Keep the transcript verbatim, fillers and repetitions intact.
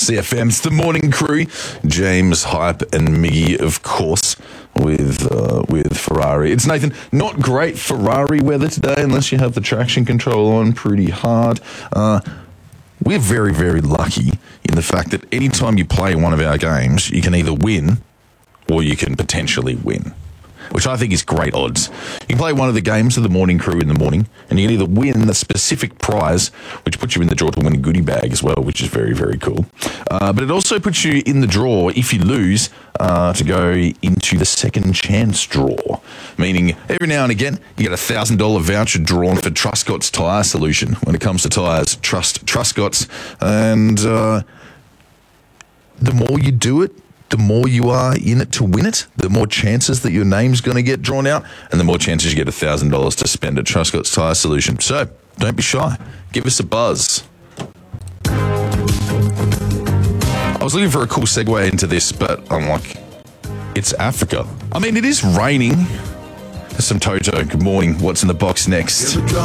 C F M. It's the morning crew. James, Hype, and Miggy, of course, with uh, with Ferrari. It's Nathan. Not great Ferrari weather today, unless you have the traction control on pretty hard. Uh, we're very, very lucky in the fact that anytime you play one of our games, you can either win or you can potentially win, which I think is great odds. You can play one of the games of the morning crew in the morning, and you can either win the specific prize, which puts you in the draw to win a goodie bag as well, which is very, very cool. Uh, but it also puts you in the draw, if you lose, uh, to go into the second chance draw, meaning every now and again, you get a one thousand dollars voucher drawn for Truscott's Tyre Solution. When it comes to tyres, trust Truscott's. And uh, the more you do it, the more you are in it to win it, the more chances that your name's going to get drawn out, and the more chances you get one thousand dollars to spend at Truscott's Tyre Solution. So, don't be shy. Give us a buzz. I was looking for a cool segue into this, but I'm like, it's Africa. I mean, it is raining. There's some Toto. Good morning. What's in the box next?